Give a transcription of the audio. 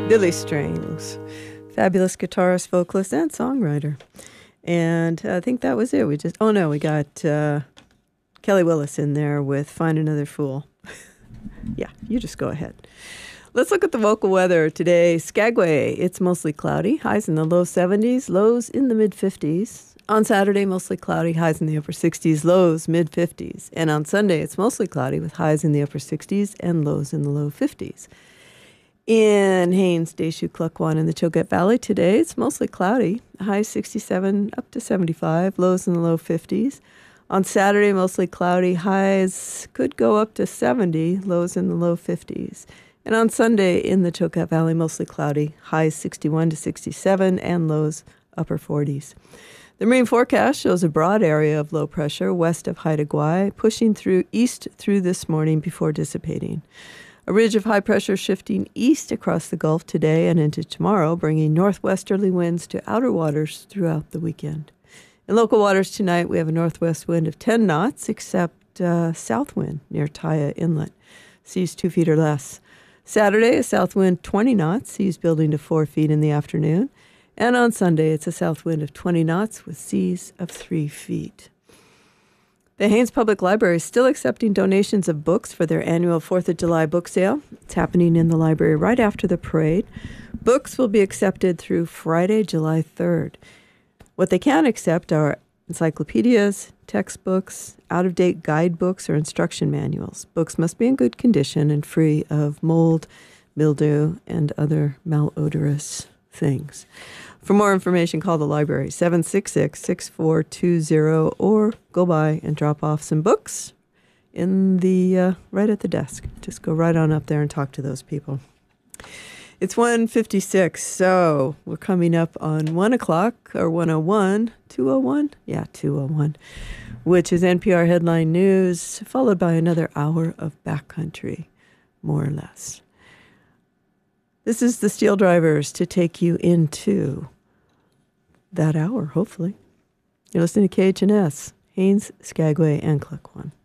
Billy Strings, fabulous guitarist, vocalist, and songwriter. And I think that was it. We got Kelly Willis in there with Find Another Fool. Yeah, you just go ahead. Let's look at the local weather today. Skagway, it's mostly cloudy, highs in the low 70s, lows in the mid-50s. On Saturday, mostly cloudy, highs in the upper 60s, lows mid-50s. And on Sunday, it's mostly cloudy with highs in the upper 60s and lows in the low 50s. In Haines, Deschutes, Klukwan, and the Chilkat Valley today, it's mostly cloudy, highs 67 up to 75, lows in the low 50s. On Saturday, mostly cloudy, highs could go up to 70, lows in the low 50s. And on Sunday, in the Chilkat Valley, mostly cloudy, highs 61 to 67, and lows upper 40s. The marine forecast shows a broad area of low pressure west of Haida Gwaii, pushing east through this morning before dissipating. A ridge of high pressure shifting east across the Gulf today and into tomorrow, bringing northwesterly winds to outer waters throughout the weekend. In local waters tonight, we have a northwest wind of 10 knots, except south wind near Taya Inlet. Seas 2 feet or less. Saturday, a south wind 20 knots, seas building to 4 feet in the afternoon. And on Sunday, it's a south wind of 20 knots with seas of 3 feet. The Haines Public Library is still accepting donations of books for their annual 4th of July book sale. It's happening in the library right after the parade. Books will be accepted through Friday, July 3rd. What they can accept are encyclopedias, textbooks, out-of-date guidebooks, or instruction manuals. Books must be in good condition and free of mold, mildew, and other malodorous things. For more information, call the library, 766-6420, or go by and drop off some books in the right at the desk. Just go right on up there and talk to those people. It's 1:56, so we're coming up on 1 o'clock, or 1:01, 2:01? Yeah, 2:01, which is NPR Headline News, followed by another hour of backcountry, more or less. This is the Steel Drivers to take you into that hour, hopefully. You're listening to KHNS, Haines, Skagway, and Klukwan.